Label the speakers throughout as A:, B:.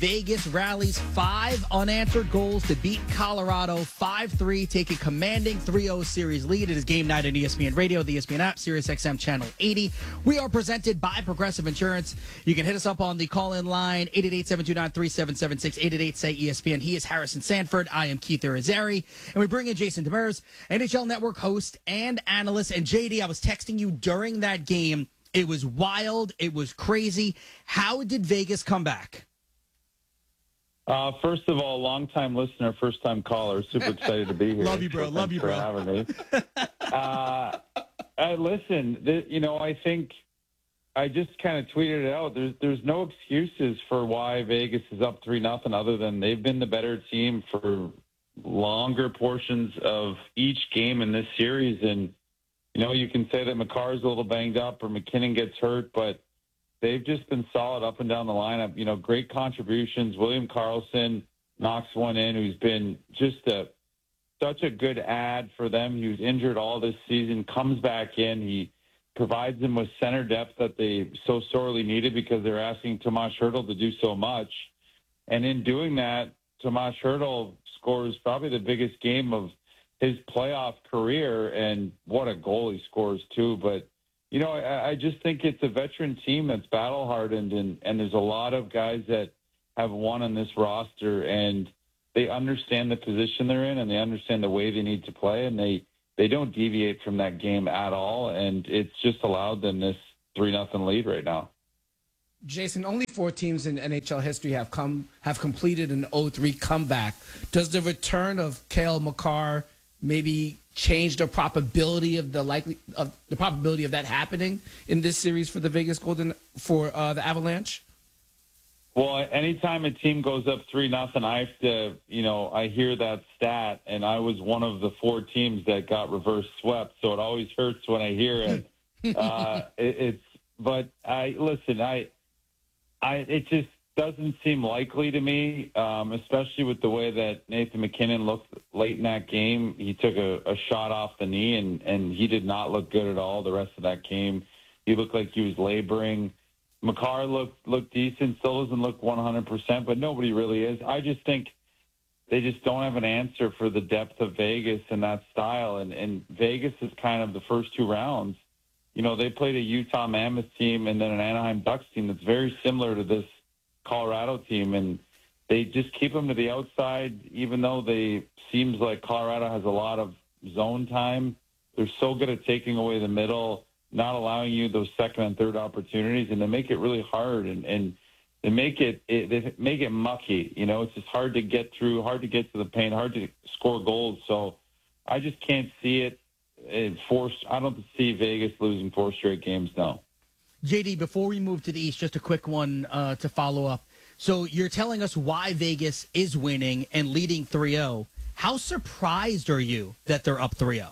A: Vegas rallies 5 unanswered goals to beat Colorado 5-3, take a commanding 3-0 series lead. It is game night on ESPN Radio, the ESPN app, Sirius XM Channel 80. We are presented by Progressive Insurance. You can hit us up on the call-in line, 888-729-3776, 888-SAY-ESPN. He is Harrison Sanford. I am Keith Irizarry. And we bring in Jason Demers, NHL Network host and analyst. And JD, I was texting you during that game. It was wild. It was crazy. How did Vegas come back?
B: First of all, long-time listener, first-time caller. Super excited to be here.
A: Love you, bro. Love you, bro.
B: Having me. Listen, I think I just kind of tweeted it out. There's no excuses for why Vegas is up 3-0 other than they've been the better team for longer portions of each game in this series. And, you can say that Makar's a little banged up or McKinnon gets hurt, but they've just been solid up and down the lineup. Great contributions. William Karlsson knocks one in, who's been just such a good ad for them. He was injured all this season, comes back in. He provides them with center depth that they so sorely needed because they're asking Tomas Hertl to do so much. And in doing that, Tomas Hertl scores probably the biggest game of his playoff career, and what a goal he scores too. But I just think it's a veteran team that's battle-hardened, and there's a lot of guys that have won on this roster, and they understand the position they're in, and they understand the way they need to play, and they don't deviate from that game at all, and it's just allowed them this 3-0 lead right now.
C: Jason, only 4 teams in NHL history have completed an 0-3 comeback. Does the return of Cale Makar maybe change the probability of the probability of that happening in this series for the the Avalanche?
B: Well, anytime a team goes up 3-0, I have to, I hear that stat, and I was one of the 4 teams that got reverse swept, so it always hurts when I hear it. It just doesn't seem likely to me, especially with the way that Nathan McKinnon looked late in that game. He took a shot off the knee, and he did not look good at all the rest of that game. He looked like he was laboring. Makar looked decent, still doesn't look 100%, but nobody really is. I just think they just don't have an answer for the depth of Vegas and that style. And Vegas is kind of the first 2 rounds. They played a Utah Mammoth team and then an Anaheim Ducks team that's very similar to this Colorado team, and they just keep them to the outside, even though seems like Colorado has a lot of zone time. They're so good at taking away the middle, not allowing you those second and third opportunities, and they make it really hard, and they make it mucky. It's just hard to get through, hard to get to the paint, hard to score goals. So I just can't see it. I don't see Vegas losing 4 straight games now.
A: JD, before we move to the East, just a quick one to follow up. So you're telling us why Vegas is winning and leading 3-0. How surprised are you that they're up 3-0?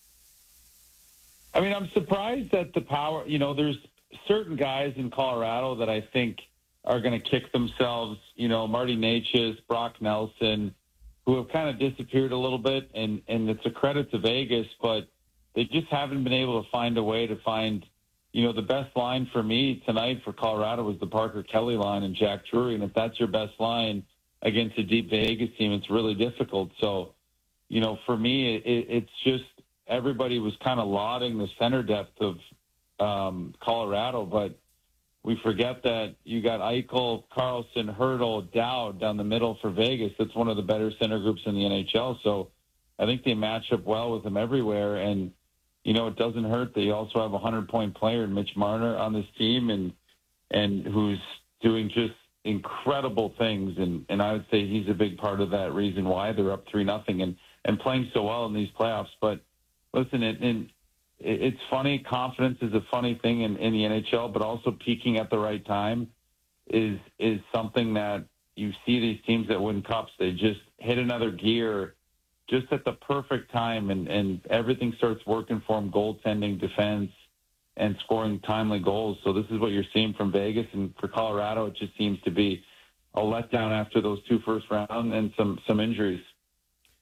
B: I mean, I'm surprised at the power. There's certain guys in Colorado that I think are going to kick themselves. Marty Necas, Brock Nelson, who have kind of disappeared a little bit, and it's a credit to Vegas, but they just haven't been able to find a way to find – the best line for me tonight for Colorado was the Parker Kelly line and Jack Drury. And if that's your best line against a deep Vegas team, it's really difficult. So, for me, it's just everybody was kind of lauding the center depth of Colorado. But we forget that you got Eichel, Karlsson, Hertl, Dowd down the middle for Vegas. That's one of the better center groups in the NHL. So I think they match up well with them everywhere. And, it doesn't hurt that you also have a 100-point player, Mitch Marner, on this team, and who's doing just incredible things. And I would say he's a big part of that reason why they're up 3-0 and playing so well in these playoffs. But listen, it's funny. Confidence is a funny thing in the NHL, but also peaking at the right time is something that you see these teams that win cups. They just hit another gear just at the perfect time, and everything starts working for them, goaltending, defense, and scoring timely goals. So this is what you're seeing from Vegas. And for Colorado, it just seems to be a letdown after those 2 first rounds and some injuries.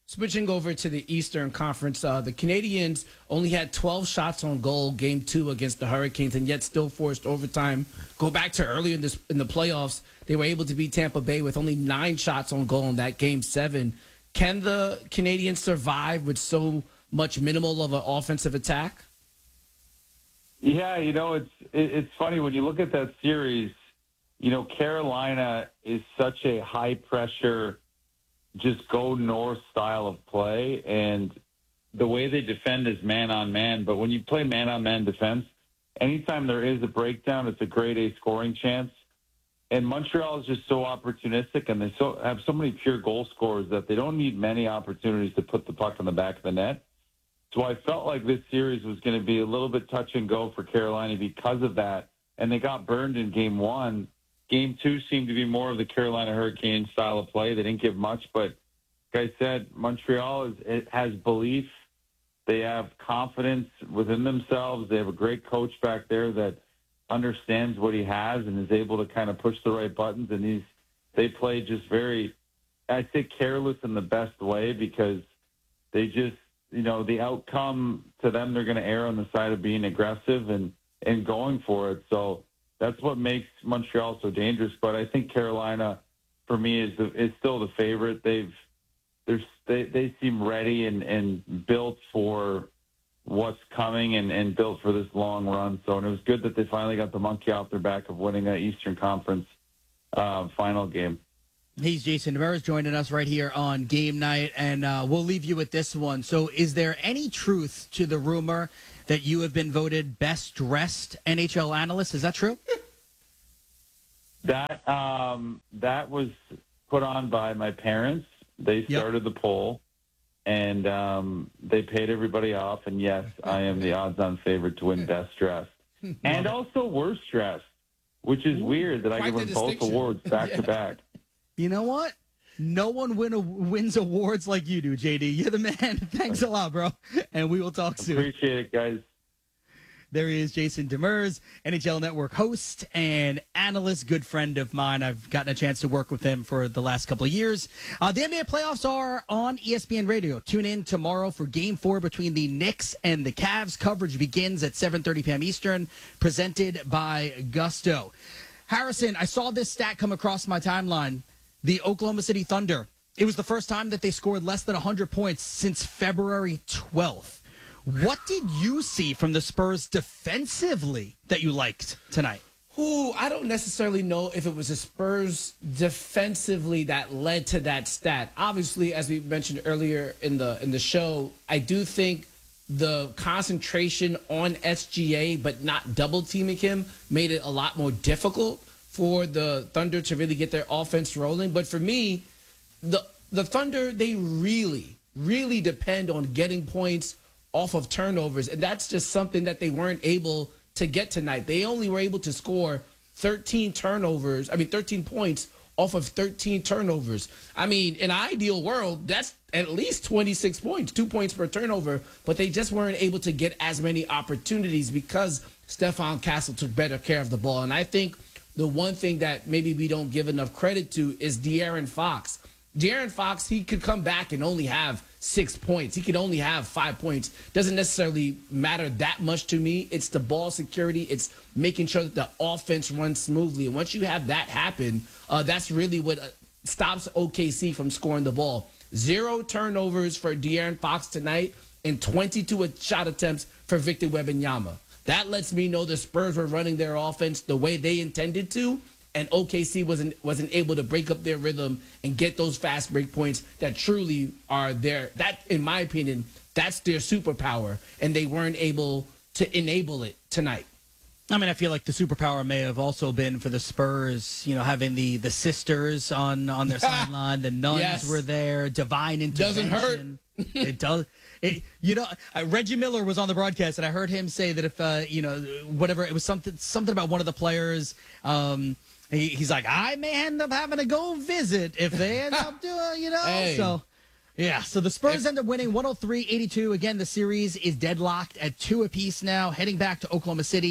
C: Switching over to the Eastern Conference, the Canadians only had 12 shots on goal game 2 against the Hurricanes, and yet still forced overtime. Go back to earlier in the playoffs, they were able to beat Tampa Bay with only 9 shots on goal in that game 7. Can the Canadians survive with so much minimal of an offensive attack?
B: Yeah, it's funny when you look at that series. Carolina is such a high pressure, just go north style of play, and the way they defend is man on man. But when you play man on man defense, anytime there is a breakdown, it's a grade A scoring chance. And Montreal is just so opportunistic, and they have so many pure goal scorers that they don't need many opportunities to put the puck in the back of the net. So I felt like this series was going to be a little bit touch and go for Carolina because of that, and they got burned in game 1. Game 2 seemed to be more of the Carolina Hurricane style of play. They didn't give much, but like I said, Montreal has belief. They have confidence within themselves. They have a great coach back there that understands what he has and is able to kind of push the right buttons. And they play just very, I say, careless in the best way, because they just, the outcome to them, they're going to err on the side of being aggressive and going for it. So that's what makes Montreal so dangerous. But I think Carolina, for me, is still the favorite. They seem ready and built for what's coming and built for this long run. So, and it was good that they finally got the monkey off their back of winning that Eastern Conference final game.
A: He's Jason Demers joining us right here on Game Night, and we'll leave you with this one. So is there any truth to the rumor that you have been voted best dressed NHL analyst? Is that true?
B: That was put on by my parents. They started the poll, and they paid everybody off. And yes, I am the odds-on favorite to win best dressed and also worst dressed, which is weird that I can win both awards back to back.
A: You know what? No one wins awards like you do, JD. You're the man. Thanks a lot, bro. And we will talk soon.
B: Appreciate it, guys.
A: There he is, Jason Demers, NHL Network host and analyst, good friend of mine. I've gotten a chance to work with him for the last couple of years. The NBA playoffs are on ESPN Radio. Tune in tomorrow for Game 4 between the Knicks and the Cavs. Coverage begins at 7:30 p.m. Eastern, presented by Gusto. Harrison, I saw this stat come across my timeline. The Oklahoma City Thunder, it was the first time that they scored less than 100 points since February 12th. What did you see from the Spurs defensively that you liked tonight?
C: I don't necessarily know if it was the Spurs defensively that led to that stat. Obviously, as we mentioned earlier in the show, I do think the concentration on SGA but not double teaming him made it a lot more difficult for the Thunder to really get their offense rolling. But for me, the Thunder, they really, really depend on getting points off of turnovers. And that's just something that they weren't able to get tonight. They only were able to score 13 points off of 13 turnovers. I mean, in an ideal world, that's at least 26 points, 2 points per turnover. But they just weren't able to get as many opportunities because Stephon Castle took better care of the ball. And I think the one thing that maybe we don't give enough credit to is De'Aaron Fox. De'Aaron Fox, he could come back and only have 6 points. He could only have 5 points. Doesn't necessarily matter that much to me. It's the ball security. It's making sure that the offense runs smoothly. And once you have that happen, that's really what stops OKC from scoring the ball. 0 turnovers for De'Aaron Fox tonight and 22 shot attempts for Victor Wembanyama. That lets me know the Spurs were running their offense the way they intended to, and OKC wasn't able to break up their rhythm and get those fast break points that truly are there. That, in my opinion, that's their superpower, and they weren't able to enable it tonight.
A: I mean, I feel like the superpower may have also been for the Spurs, having the sisters on their sideline. The nuns were there. Divine intervention.
C: Doesn't hurt.
A: It does. Reggie Miller was on the broadcast, and I heard him say that if whatever, it was something about one of the players. He's like, I may end up having to go visit if they end up doing,
C: Hey.
A: So. Yeah, so the Spurs end up winning 103-82. Again, the series is deadlocked at 2 apiece now, heading back to Oklahoma City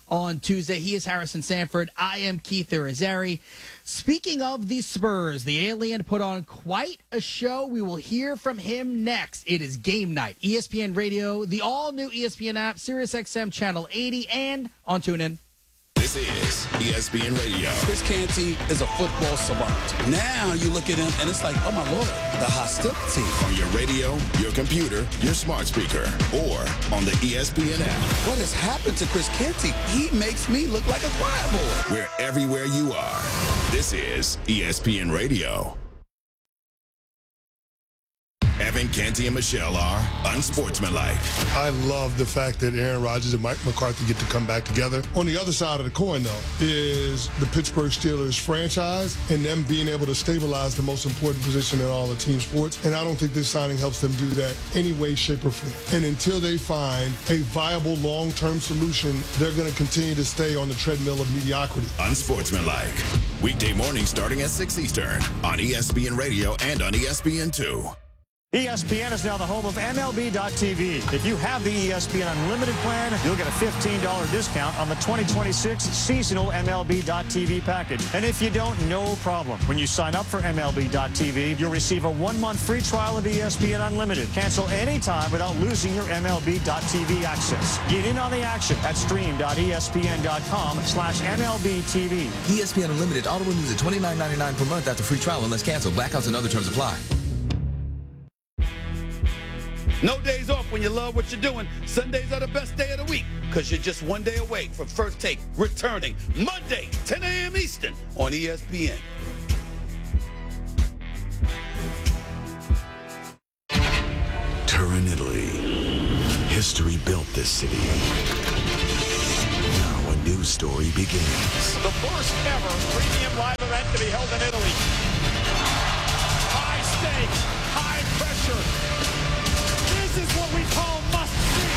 A: on Tuesday. He is Harrison Sanford. I am Keith Irizarry. Speaking of the Spurs, the alien put on quite a show. We will hear from him next. It is game night. ESPN Radio, the all-new ESPN app, SiriusXM Channel 80, and on TuneIn.
D: This is ESPN Radio.
E: Chris Canty is a football savant. Now you look at him and it's like, oh my Lord, the hostility.
D: On your radio, your computer, your smart speaker, or on the ESPN app.
E: What has happened to Chris Canty? He makes me look like a choir boy.
D: We're everywhere you are. This is ESPN Radio. Evan, Canty, and Michelle are unsportsmanlike.
F: I love the fact that Aaron Rodgers and Mike McCarthy get to come back together. On the other side of the coin, though, is the Pittsburgh Steelers franchise and them being able to stabilize the most important position in all of team sports. And I don't think this signing helps them do that any way, shape, or form. And until they find a viable long-term solution, they're going to continue to stay on the treadmill of mediocrity.
D: Unsportsmanlike. Weekday mornings starting at 6 Eastern on ESPN Radio and on ESPN2.
G: ESPN is now the home of MLB.tv. If you have the ESPN Unlimited plan, you'll get a $15 discount on the 2026 seasonal MLB.tv package. And if you don't, no problem. When you sign up for MLB.tv, you'll receive a 1-month free trial of ESPN Unlimited. Cancel anytime without losing your MLB.tv access. Get in on the action at stream.espn.com/MLBTV.
H: ESPN Unlimited auto renews at $29.99 per month after free trial unless canceled. Blackouts and other terms apply.
I: No days off when you love what you're doing. Sundays are the best day of the week because you're just one day away from First Take returning Monday, 10 a.m. Eastern on ESPN.
D: Turin, Italy. History built this city. Now a new story begins.
G: The first ever premium live event to be held in Italy. High stakes, high pressure. This is what we call must-see.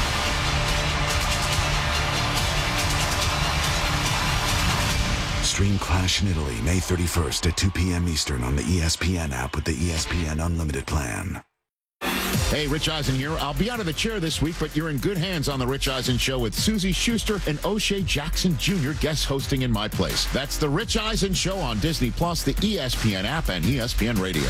D: Stream Clash in Italy, May 31st at 2 p.m. Eastern on the ESPN app with the ESPN Unlimited plan.
J: Hey, Rich Eisen here. I'll be out of the chair this week, but you're in good hands on The Rich Eisen Show with Susie Schuster and O'Shea Jackson Jr. guest hosting in my place. That's The Rich Eisen Show on Disney+, the ESPN app, and ESPN Radio.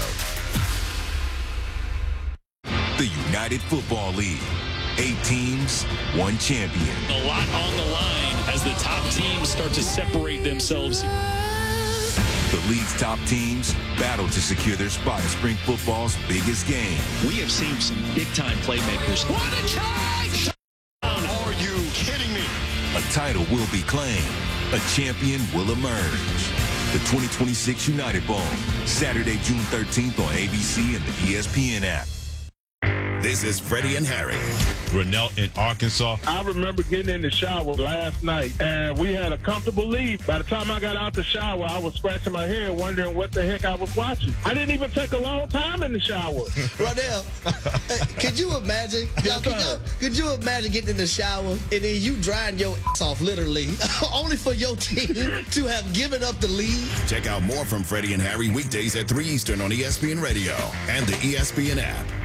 K: The United Football League. 8 teams, 1 champion.
L: A lot on the line as the top teams start to separate themselves.
K: The league's top teams battle to secure their spot in spring football's biggest game.
L: We have seen some big-time playmakers.
K: What a try! Are you kidding me? A title will be claimed. A champion will emerge. The 2026 United Bowl, Saturday, June 13th on ABC and the ESPN app.
D: This is Freddie and Harry.
M: Grinnell in Arkansas.
N: I remember getting in the shower last night, and we had a comfortable lead. By the time I got out the shower, I was scratching my head, wondering what the heck I was watching. I didn't even take a long time in the shower.
O: Rodell, could you imagine? Could you imagine getting in the shower and then you drying your ass off, literally, only for your team to have given up the lead?
D: Check out more from Freddie and Harry weekdays at 3 Eastern on ESPN Radio and the ESPN app.